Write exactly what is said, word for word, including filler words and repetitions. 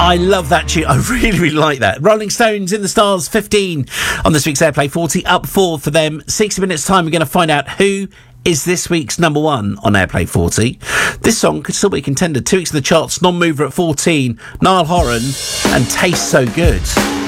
I love that tune. I really, really like that. Rolling Stones, In the Stars, fifteen on this week's Airplay forty, up four for them. sixty minutes time, we're going to find out who is this week's number one on Airplay forty. This song could still be a contender. Two weeks in the charts, non-mover at fourteen, Niall Horan and Taste So Good.